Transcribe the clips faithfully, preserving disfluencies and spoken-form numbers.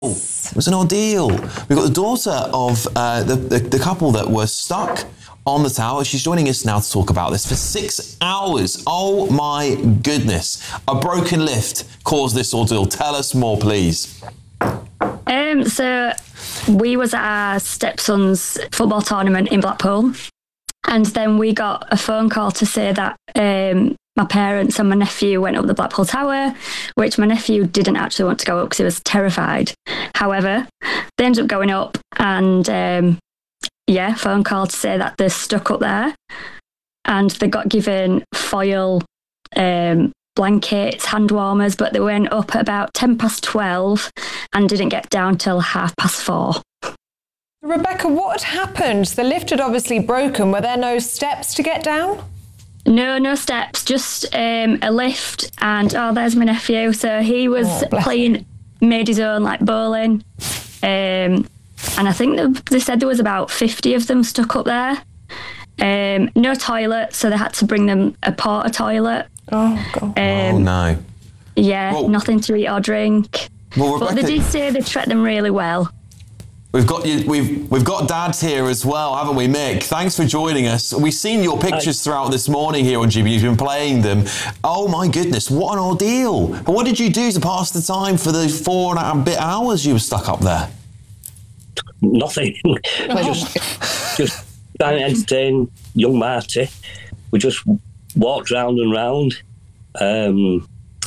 It was an ordeal. We've got the daughter of uh, the, the, the couple that were stuck on the tower. She's joining us now to talk about this for six hours. Oh my goodness. A broken lift caused this ordeal. Tell us more, please. Um, so we was at our stepson's football tournament in Blackpool, and then we got a phone call to say that um, my parents and my nephew went up the Blackpool Tower, which my nephew didn't actually want to go up because he was terrified. However, they ended up going up, and um, yeah, phone call to say that they're stuck up there, and they got given foil, um, blankets, hand warmers, but they went up at about ten past twelve and didn't get down till half past four. Rebecca, what had happened? The lift had obviously broken. Were there no steps to get down? No, no steps, just um, a lift. And, oh, there's my nephew. So he was Oh, playing, made his own, like, bowling. Um, and I think they, they said there was about fifty of them stuck up there. Um, no toilet, so they had to bring them a porta toilet. Oh, God. Um, Oh, no. Yeah, Well- nothing to eat or drink. Well, But they Rebecca, did say they treated them really well. we've got you. We've we've got Dad here as well, haven't we, Mick? Thanks for joining us. We've seen your pictures throughout this morning here on G B. You've been playing them. Oh my goodness, what an ordeal! What did you do to pass the time for the four and a bit hours you were stuck up there? Nothing. just, just trying to entertain young Marty. We just walked round and round. Um,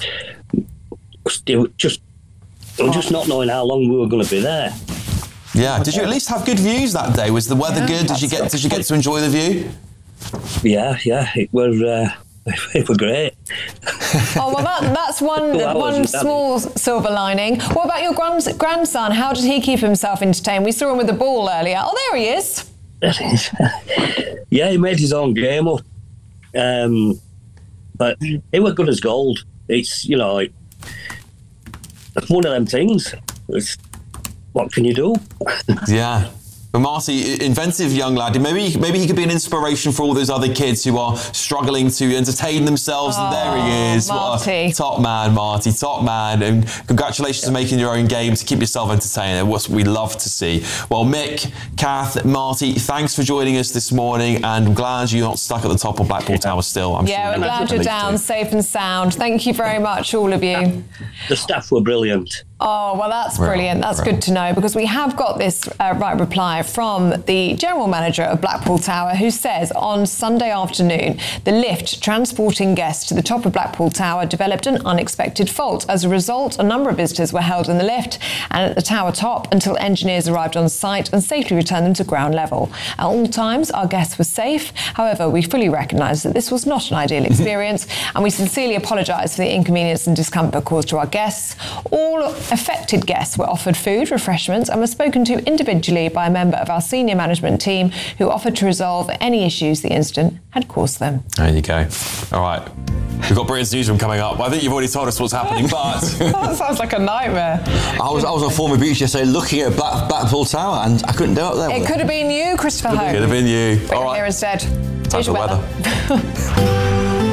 just, just not knowing how long we were going to be there. Yeah. Did you at least have good views that day? Was the weather Yeah, good? Did you get Did you get to enjoy the view? Yeah, yeah, it was. Uh, it was great. Oh, well, that, that's one Two hours one is that. small silver lining. What about your grand, grandson? How did he keep himself entertained? We saw him with the ball earlier. Oh, there he is. Yeah, he made his own game up. Um, but it was good as gold. It's, you know, like, it's one of them things. It's, what can you do? Yeah. But Marty, inventive young lad. Maybe maybe he could be an inspiration for all those other kids who are struggling to entertain themselves. and there he is. What Marty. a top man, Marty. Top man. And congratulations on making your own game to keep yourself entertained. What we love to see. Well, Mick, Kath, Marty, thanks for joining us this morning. And I'm glad you're not stuck at the top of Blackpool Tower still. I'm Yeah, sure we're you'll glad you're leave down too. safe and sound. Thank you very much, all of you. The staff were brilliant. Oh, well, that's Right, brilliant. That's right. good to know, because we have got this uh, right reply from the general manager of Blackpool Tower, who says on Sunday afternoon, the lift transporting guests to the top of Blackpool Tower developed an unexpected fault. As a result, a number of visitors were held in the lift and at the tower top until engineers arrived on site and safely returned them to ground level. At all times, our guests were safe. However, we fully recognise that this was not an ideal experience, and we sincerely apologise for the inconvenience and discomfort caused to our guests. All affected guests were offered food, refreshments, and were spoken to individually by a member of our senior management team who offered to resolve any issues the incident had caused them. There you go. All right. We've got Britain's newsroom coming up. I think you've already told us what's happening, but That sounds like a nightmare. I was I was on former beach yesterday looking at Black, Blackpool Tower and I couldn't do it there. It with could have been you, Christopher Hope. could have been you. But All you're here right. instead. Time Here's for your weather.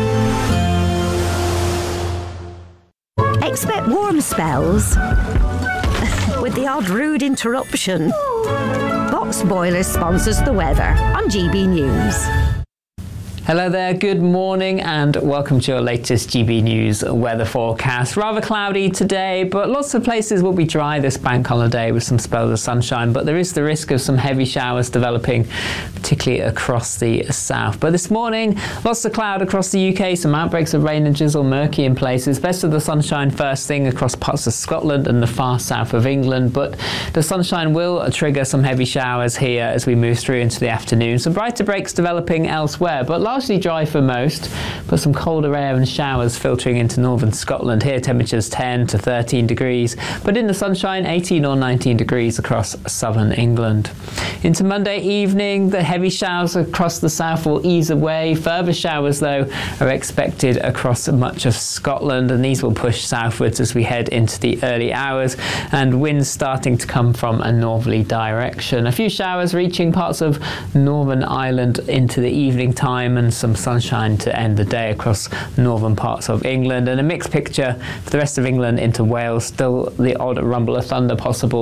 Expect warm spells with the odd rude interruption. Box Boilers sponsors the weather on G B News. Hello there, good morning and welcome to your latest G B News weather forecast. Rather cloudy today, but lots of places will be dry this bank holiday with some spells of sunshine, but there is the risk of some heavy showers developing, particularly across the south. But this morning, lots of cloud across the U K, some outbreaks of rain and drizzle, murky in places. Best of the sunshine first thing across parts of Scotland and the far south of England, but the sunshine will trigger some heavy showers here as we move through into the afternoon. Some brighter breaks developing elsewhere, but largely dry for most, but some colder air and showers filtering into northern Scotland. Here temperatures ten to thirteen degrees, but in the sunshine eighteen or nineteen degrees across southern England. Into Monday evening, the heavy showers across the south will ease away. Further showers though are expected across much of Scotland, and these will push southwards as we head into the early hours, and winds starting to come from a northerly direction. A few showers reaching parts of Northern Ireland into the evening time, and some sunshine to end the day across northern parts of England, and a mixed picture for the rest of England into Wales. Still the odd rumble of thunder possible